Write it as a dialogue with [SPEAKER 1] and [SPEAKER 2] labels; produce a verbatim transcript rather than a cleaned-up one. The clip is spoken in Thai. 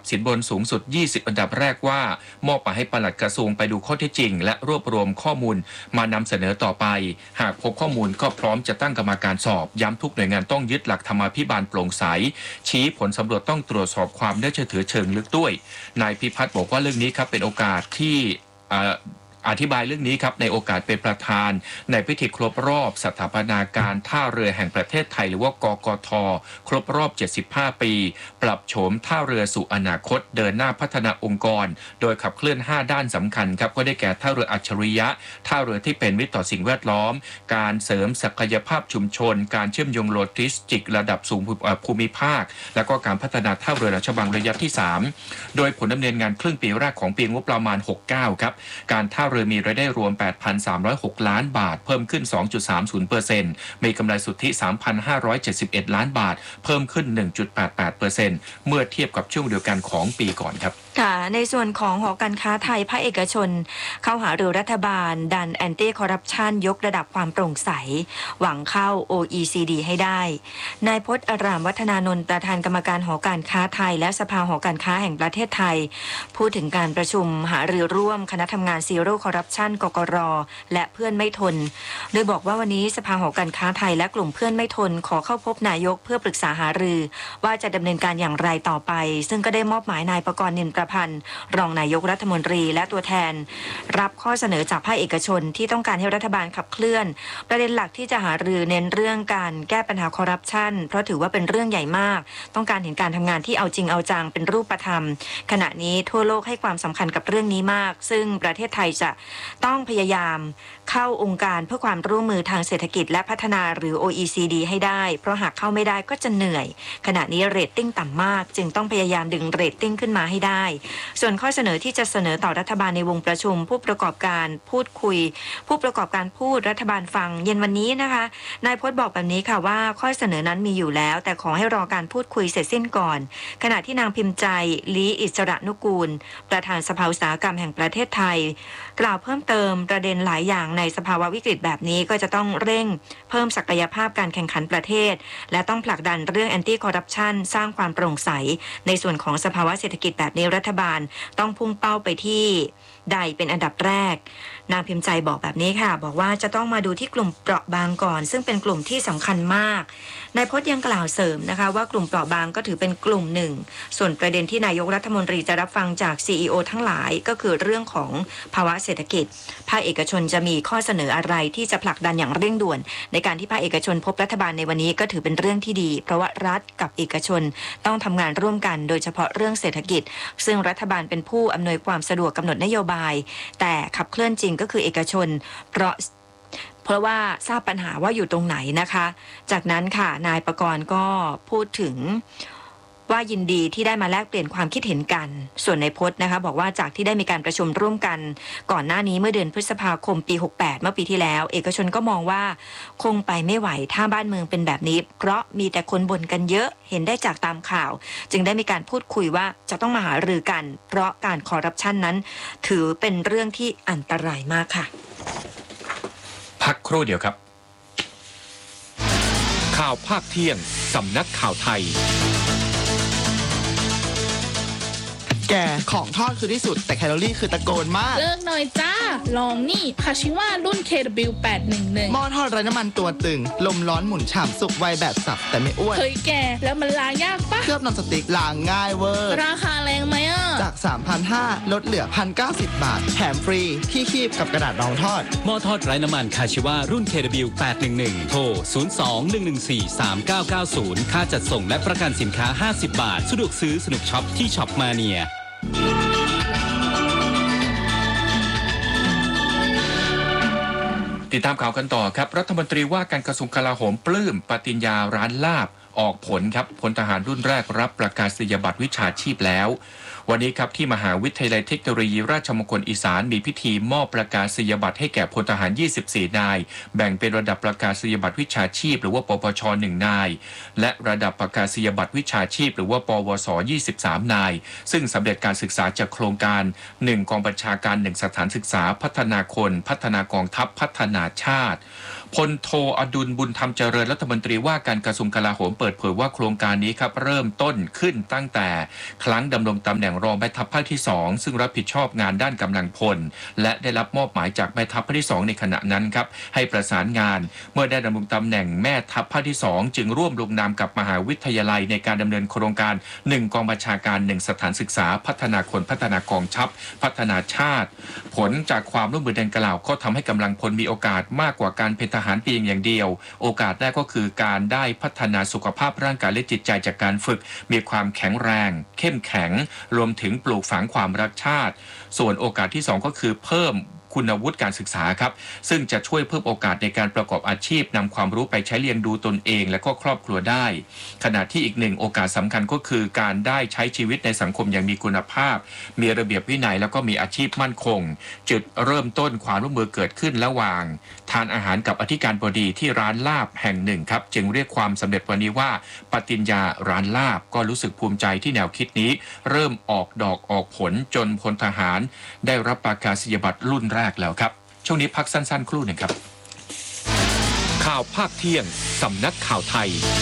[SPEAKER 1] สินบนสูงสุดยี่สิบอันดับแรกว่ามอบหมายให้ปลัดกระทรวงไปดูข้อเท็จจริงและรวบรวมข้อมูลมานำเสนอต่อไปหากพบข้อมูลก็พร้อมจะตั้งกรรมการสอบย้ำทุกหน่วยงานต้องยึดหลักธรรมาภิบาลโปร่งใสชี้ผลสำรวจต้องตรวจสอบความน่าเชื่อถือเชิงลึกด้วยนายพิพัฒน์บอกว่าเรื่องนี้ครับเป็นโอกาสที่อธิบายเรื่องนี้ครับในโอกาสเป็นประธานในพิธีครบรอบสถาปนาการท่าเรือแห่งประเทศไทยหรือว่ากกท.ครบรอบเจ็ดสิบห้าปีปรับโฉมท่าเรือสู่อนาคตเดินหน้าพัฒนาองค์กรโดยขับเคลื่อนห้าด้านสำคัญครับก็ได้แก่ท่าเรืออัจฉริยะท่าเรือที่เป็นมิตรต่อสิ่งแวดล้อมการเสริมศักยภาพชุมชนการเชื่อมโยงโลจิสติกระดับสูงภูมิภาคและก็การพัฒนาท่าเรือราชบังระยะที่สามโดยผลดำเนินงานครึ่งปีแรกของปีงบประมาณหกสิบเก้าครับการท่าเรือมีรายได้รวม แปดพันสามร้อยหก ล้านบาทเพิ่มขึ้น สองจุดสามศูนย์เปอร์เซ็นต์ มีกำไรสุทธิ สามพันห้าร้อยเจ็ดสิบเอ็ด ล้านบาทเพิ่มขึ้น หนึ่งจุดแปดแปดเปอร์เซ็นต์ เมื่อเทียบกับช่วงเดียวกันของปีก่อนครับ
[SPEAKER 2] ค่ะในส่วนของหอการค้าไทยภาคเอกชนเข้าหารือรัฐบาลดันแอนตี้คอร์รัปชันยกระดับความโปร่งใสหวังเข้า โอ อี ซี ดี ให้ได้นายพจน์อารามวัฒนานนท์ประธานกรรมการหอการค้าไทยและสภาหอการค้าแห่งประเทศไทยพูดถึงการประชุมหารือร่วมคณะทำงานซีโร่คอร์รัปชันกกร.และเพื่อนไม่ทนโดยบอกว่าวันนี้สภาหอการค้าไทยและกลุ่มเพื่อนไม่ทนขอเข้าพบนายกเพื่อปรึกษาหารือว่าจะดำเนินการอย่างไรต่อไปซึ่งก็ได้มอบหมายนายประกรณ์นินประพันธ์รองนายกรัฐมนตรีและตัวแทนรับข้อเสนอจากภาคเอกชนที่ต้องการให้รัฐบาลขับเคลื่อนประเด็นหลักที่จะหารือเน้นเรื่องการแก้ปัญหาคอร์รัปชันเพราะถือว่าเป็นเรื่องใหญ่มากต้องการเห็นการทำงานที่เอาจริงเอาจังเป็นรูปธรรมขณะนี้ทั่วโลกให้ความสำคัญกับเรื่องนี้มากซึ่งประเทศไทยจะต้องพยายามเข้าองค์การเพื่อความร่วมมือทางเศรษฐกิจและพัฒนาหรือ โอ อี ซี ดี ให้ได้เพราะหากเข้าไม่ได้ก็จะเหนื่อยขณะนี้เรตติ้งต่ำมากจึงต้องพยายามดึงเรตติ้งขึ้นมาให้ได้ส่วนข้อเสนอที่จะเสนอต่อรัฐบาลในวงประชุมผู้ประกอบการพูดคุยผู้ประกอบการพูดรัฐบาลฟังเย็นวันนี้นะคะนายพจน์บอกแบบนี้ค่ะว่าข้อเสนอนั้นมีอยู่แล้วแต่ขอให้รอการพูดคุยเสร็จสิ้นก่อนขณะที่นางพิมพ์ใจลีอิสระนุกูลประธานสภาอุตสาหกรรมแห่งประเทศไทยกล่าวเพิ่มเติมประเด็นหลายอย่างในสภาวะวิกฤตแบบนี้ก็จะต้องเร่งเพิ่มศักยภาพการแข่งขันประเทศและต้องผลักดันเรื่องแอนตี้คอร์รัปชันสร้างความโปร่งใสในส่วนของสภาวะเศรษฐกิจแบบนี้รัฐบาลต้องพุ่งเป้าไปที่ใดเป็นอันดับแรกนางพิมพ์ใจบอกแบบนี้ค่ะบอกว่าจะต้องมาดูที่กลุ่มเปราะบางก่อนซึ่งเป็นกลุ่มที่สำคัญมากนายพจน์ยังกล่าวเสริมนะคะว่ากลุ่มเปราะบางก็ถือเป็นกลุ่มหนึ่งส่วนประเด็นที่นายกรัฐมนตรีจะรับฟังจาก ซี อี โอ ทั้งหลายก็คือเรื่องของภาวะเศรษฐกิจภาคเอกชนจะมีข้อเสนออะไรที่จะผลักดันอย่างเร่งด่วนในการที่ภาคเอกชนพบรัฐบาลในวันนี้ก็ถือเป็นเรื่องที่ดีเพราะว่ารัฐกับเอกชนต้องทำงานร่วมกันโดยเฉพาะเรื่องเศรษฐกิจซึ่งรัฐบาลเป็นผู้อำนวยความสะดวกกำหนดนโยบายแต่ขับเคลื่อนจริงก็คือเอกชนเพราะเพราะว่าทราบปัญหาว่าอยู่ตรงไหนนะคะจากนั้นค่ะนายประกรณ์ก็พูดถึงว่ายินดีที่ได้มาแลกเปลี่ยนความคิดเห็นกันส่วนในพจน์นะคะบอกว่าจากที่ได้มีการประชุมร่วมกันก่อนหน้านี้เมื่อเดือนพฤษภาคมปีหกสิบแปดเมื่อปีที่แล้วเอกชนก็มองว่าคงไปไม่ไหวถ้าบ้านเมืองเป็นแบบนี้เพราะมีแต่คนบ่นกันเยอะเห็นได้จากตามข่าวจึงได้มีการพูดคุยว่าจะต้องมาหารือกันเพราะการคอร์รัปชันนั้นถือเป็นเรื่องที่อันตรายมากค่ะ
[SPEAKER 1] พักครู่เดียวครับข่าวภาคเที่ยงสำนักข่าวไทย
[SPEAKER 3] แกของทอดคือที่สุดแต่แคลอรี่คือตะโกนมาก
[SPEAKER 4] เลิกหน่อยจ้าลองนี่คาชิว่ารุ่น เค ดับเบิลยู แปดหนึ่งหนึ่ง
[SPEAKER 3] หม้อทอดไร้น้ำมันตัวตึงลมร้อนหมุนฉ่ำสุกไวแบบสับแต่ไม่อ้วน
[SPEAKER 4] เฮ้ยแกแล้วมันล้างยากปะ
[SPEAKER 3] เคลือบนอนสติ๊กล้างง่ายเวอร์
[SPEAKER 4] ราคาแรงไหมอ่ะ
[SPEAKER 3] จาก สามพันห้าร้อย ลดเหลือ หนึ่งพันเก้าสิบ บาทแถมฟรีที่คีบกับกระดาษรองทอด
[SPEAKER 5] หม้อทอดไร้น้ำมันคาชิว่ารุ่น เค ดับเบิลยู แปดหนึ่งหนึ่ง โทร ศูนย์ สอง หนึ่ง หนึ่ง สี่ สาม เก้า เก้า ศูนย์ ค่าจัดส่งและประกันสินค้าห้าสิบบาทสะดวกซื้อสนุกช็อปที่ช็อปมาเนีย
[SPEAKER 1] ติดตามข่าวกันต่อครับรัฐมนตรีว่าการกระทรวงกลาโหมปลื้มปฏิญญาร้านลาบออกผลครับพลทหารรุ่นแรกรับประกาศนียบัตรวิชาชีพแล้ววันนี้ครับที่มหาวิทยาลัยเทคโนโลยีราชมงคลอีสานมีพิธีมอบประกาศนียบัตรให้แก่พลทหารยี่สิบสี่นายแบ่งเป็นระดับประกาศนียบัตรวิชาชีพหรือว่าปปชหนึ่งนายและระดับประกาศนียบัตรวิชาชีพหรือว่าปวสยี่สิบสามนายซึ่งสำเร็จการศึกษาจากโครงการหนึ่งกองบัญชาการหนึ่งสถานศึกษาพัฒนาคนพัฒนากองทัพพัฒนาชาติพลโทอดุลบุญธรรมเจริญรัฐมนตรีว่าการกระทรวงกลาโหมเปิดเผยว่าโครงการนี้ครับเริ่มต้นขึ้นตั้งแต่ครั้งดำรงตำแหน่งรองแม่ทัพภาคที่สองซึ่งรับผิดชอบงานด้านกำลังพลและได้รับมอบหมายจากแม่ทัพภาคที่สองในขณะนั้นครับให้ประสานงานเมื่อได้ดำรงตำแหน่งแม่ทัพภาคที่สองจึงร่วมลงนามกับมหาวิทยาลัยในการดำเนินโครงการหนึ่งกองบัญชาการหนึ่งสถานศึกษาพัฒนาคนพัฒนากองทัพพัฒนาชาติผลจากความร่วมมือดังกล่าวก็ทำให้กำลังพลมีโอกาสมากกว่าการเป็นทหารเพียงอย่างเดียวโอกาสแรกก็คือการได้พัฒนาสุขภาพร่างกายและจิตใจจากการฝึกมีความแข็งแรงเข้มแข็งรวมถึงปลูกฝังความรักชาติส่วนโอกาสที่สองก็คือเพิ่มคุณวุฒิการศึกษาครับซึ่งจะช่วยเพิ่มโอกาสในการประกอบอาชีพนำความรู้ไปใช้เลี้ยงดูตนเองและก็ครอบครัวได้ขณะที่อีกหนึ่งโอกาสสำคัญก็คือการได้ใช้ชีวิตในสังคมอย่างมีคุณภาพมีระเบียบวินัยแล้วก็มีอาชีพมั่นคงจุดเริ่มต้นความร่วมมือเกิดขึ้นระหว่างทานอาหารกับอธิการบดีที่ร้านลาบแห่งหนึ่งครับจึงเรียกความสำเร็จวันนี้ว่าปฏิญญาร้านลาบก็รู้สึกภูมิใจที่แนวคิดนี้เริ่มออกดอกออกผลจนพลทหารได้รับประกาศนียบัตรรุ่นแรกแล้วครับช่วงนี้พักสั้นๆครู่หนึ่งครับข่าวภาคเที่ยงสำนักข่าวไทย